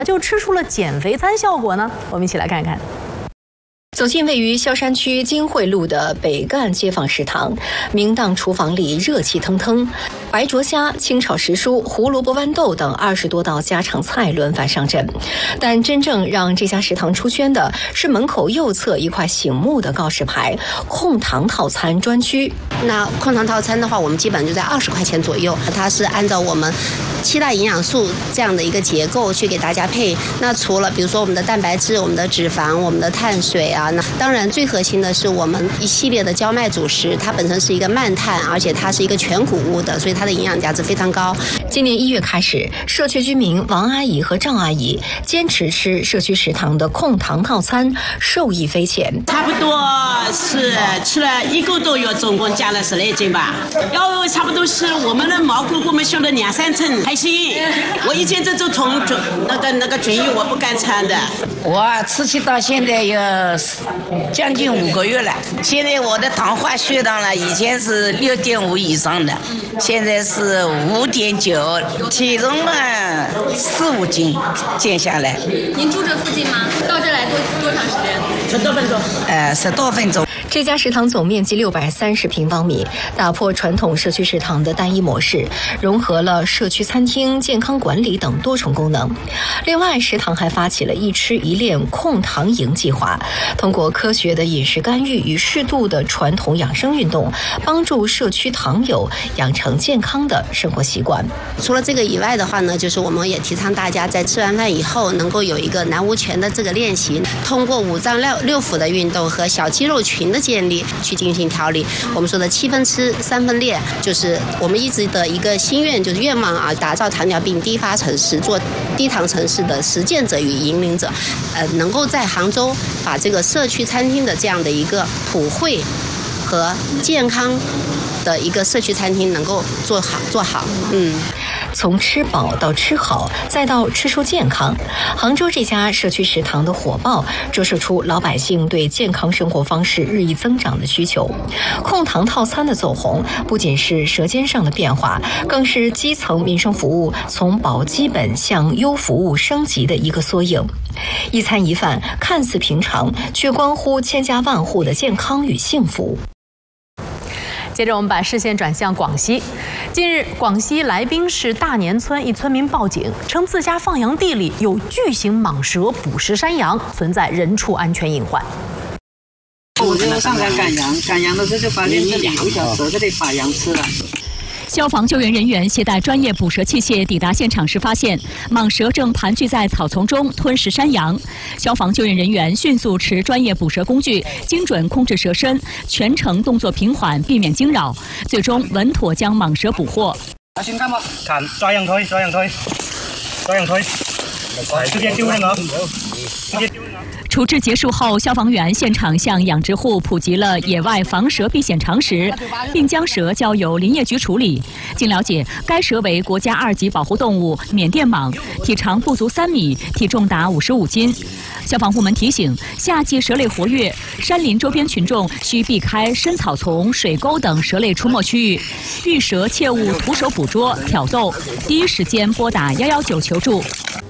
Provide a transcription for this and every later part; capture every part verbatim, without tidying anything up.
就吃出了减肥餐效果呢？我们一起来看看。 走进位于萧山区金汇路的北干街坊食堂，明档厨房里热气腾腾，白灼虾、清炒时蔬、胡萝卜豌豆等二十多道家常菜轮番上阵。但真正让这家食堂出圈的是门口右侧一块醒目的告示牌“控糖套餐专区”。 那控糖套餐的话，我们基本就在二十块钱左右，它是按照我们七大营养素这样的一个结构去给大家配。那除了比如说我们的蛋白质、我们的脂肪、我们的碳水啊。 那当然，最核心的是我们一系列的焦麦主食，它本身是一个慢碳，而且它是一个全谷物的，所以它的营养价值非常高。 今年一月开始，社区居民王阿姨和赵阿姨坚持吃社区食堂的控糖套餐，受益匪浅。 差不多是吃了一个多月，总共加了十来斤吧。要差不多是我们的毛骨骨们修了两三层还行。我以前这种从那个那个菌鱼我不敢吃的。 我吃起到现在有 将近五个月了，现在我的糖化血糖了，以前是六点五以上的，现在是五点九，体重嘛四五斤减下来。 您住这附近吗？到这来多多长时间？ 十多分钟。 呃，十多分钟。 这家食堂总面积六百三十平方米，打破传统社区食堂的单一模式，融合了社区餐厅、健康管理等多重功能。另外，食堂还发起了一吃一练控糖营计划，通过科学的饮食干预与适度的传统养生运动，帮助社区糖友养成健康的生活习惯。 除了这个以外的话呢，就是我们也提倡大家在吃完饭以后能够有一个南无拳的这个练习，通过五脏六六腑的运动和小肌肉群的 建立去进行调理，我们说的七分吃三分练，就是我们一直的一个心愿，就是愿望啊，打造糖尿病低发城市，做低糖城市的实践者与引领者，呃，能够在杭州把这个社区餐厅的这样的一个普惠和健康的一个社区餐厅能够做好做好，嗯。 从吃饱到吃好，再到吃出健康，杭州这家社区食堂的火爆，折射出老百姓对健康生活方式日益增长的需求。控糖套餐的走红，不仅是舌尖上的变化，更是基层民生服务从保基本向优服务升级的一个缩影。一餐一饭看似平常，却关乎千家万户的健康与幸福。 接着，我们把视线转向广西。近日，广西来宾市大年村一村民报警，称自家放羊地里有巨型蟒蛇捕食山羊，存在人畜安全隐患。 我就上山赶羊，赶羊的时候就发现这里有一条蛇在这里把羊吃了。 消防救援人员携带专业捕蛇器械抵达现场时，发现蟒蛇正盘踞在草丛中吞食山羊。消防救援人员迅速持专业捕蛇工具，精准控制蛇身，全程动作平缓，避免惊扰，最终稳妥将蟒蛇捕获。 先看嘛，看抓羊推，抓羊推，抓羊推，直接丢人了，直接丢人了。 处置结束后，消防员现场向养殖户普及了野外防蛇避险常识，并将蛇交由林业局处理。经了解，该蛇为国家二级保护动物缅甸蟒，体长不足三米，体重达五十五斤。消防部门提醒，夏季蛇类活跃，山林周边群众需避开深草丛、水沟等蛇类出没区域，遇蛇切勿徒手捕捉、挑逗，第一时间拨打幺幺九求助。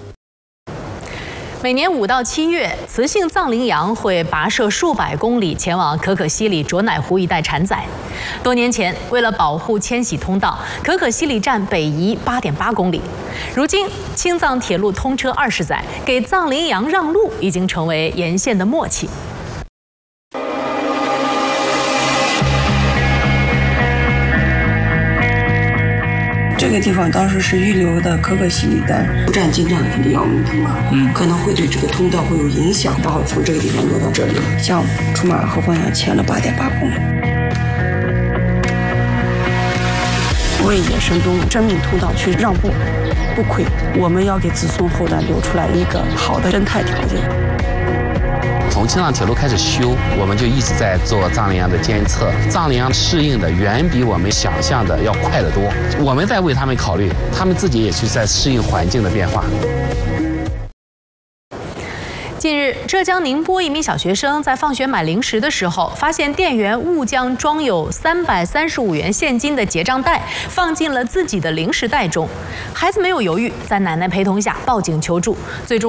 每年五到七月，雌性藏羚羊会跋涉数百公里前往可可西里卓乃湖一带产崽。多年前，为了保护迁徙通道，可可西里站北移八点八公里。如今，青藏铁路通车二十载，给藏羚羊让路已经成为沿线的默契。 这个地方当时是预留的可可西里的不占进站肯定要路途嘛，嗯，可能会对这个通道会有影响，然后从这个地方落到这里，向出马尔河方向迁了八点八公里。为野生动物生命通道去让步，不亏，我们要给子孙后代留出来一个好的生态条件。 从青藏铁路开始修，我们就一直在做藏羚羊的监测。藏羚羊适应的远比我们想象的要快得多。我们在为他们考虑，他们自己也是在适应环境的变化。 近日，浙江宁波一名小学生在放学买零食的时候，发现店员误将装有三百三十五元现金的结账袋放进了自己的零食袋中。孩子没有犹豫，在奶奶陪同下报警求助，最终。